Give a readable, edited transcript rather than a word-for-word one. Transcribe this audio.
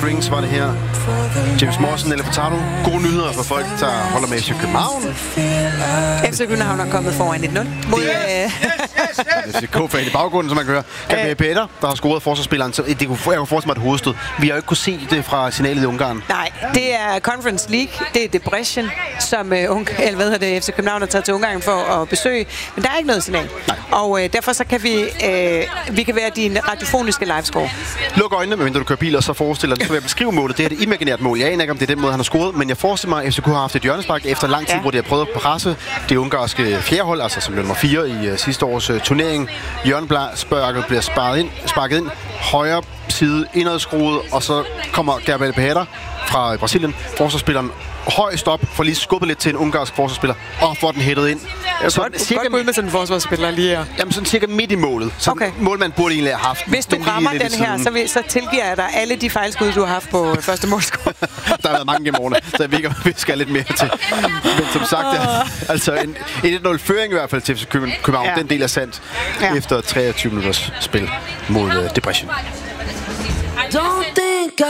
Drinks var det her. James Morrison eller Furtado. Gode nyheder for folk, der holder med FC København. FC København er kommet foran 1-0 mod... FCK-fan i baggrunden, som man kan høre. Gabriel Peter, der har scoret forsvarsspilleren. Så jeg kunne forestille mig et hovedstød. Vi har jo ikke kunne se det fra signalet i Ungarn. Nej, det er Conference League. Det er Depression, som FC København har taget til Ungarn for at besøge. Men der er ikke noget signal. Nej. Og derfor så kan vi kan være din radiofoniske livescore. Luk øjnene, medmindre du kører bil, og så forestiller dig, at beskrive målet. Det er et imaginært mål. Jeg aner ikke, om det er den måde, han har scoret, men jeg forestiller mig, at FCK har haft et hjørnespark efter lang tid, hvor de har prøvet at presse det ungarske fjerdehold, altså som nummer 4 i sidste års turnering. Hjørnesparket bliver sparket ind, højre side indadskruet, og så kommer Gabriel Peter fra Brasilien, forsvarsspilleren, højst op, får lige skubbet lidt til en ungarsk forsvarsspiller, og får den hættet ind. Så godt gå ud med sådan en forsvarsspiller lige her. Jamen sådan cirka midt i målet. Så okay. Målmand burde egentlig have haft. Hvis du rammer den her, så tilgiver jeg dig alle de fejlskud, du har haft på første målscore. Der har været mange gennem årene, så jeg ved ikke, om vi skal lidt mere til. Men som sagt, altså en 1-0-føring i hvert fald til FC København. Den del er sandt efter 23 minutters spil mod Depression.